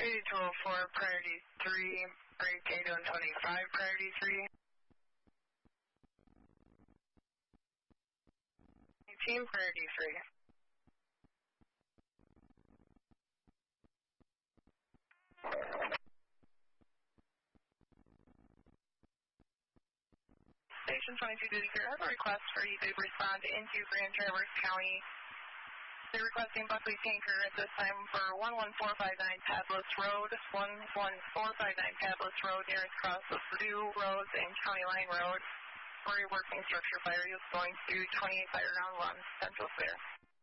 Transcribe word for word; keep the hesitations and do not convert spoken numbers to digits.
eighty two oh four, priority three, break eight one twenty-five, priority three. Team priority three. Station twenty-two Duty Care has a request for you to respond into Grand Traverse County. They're requesting Buckley Tanker at this time for one one four five nine Tablis Road, one one four five nine Tablis Road, nearest cross of Purdue Road and County Line Road, for a working structure fire. Is going to twenty-eight Fireground one, Central Fair.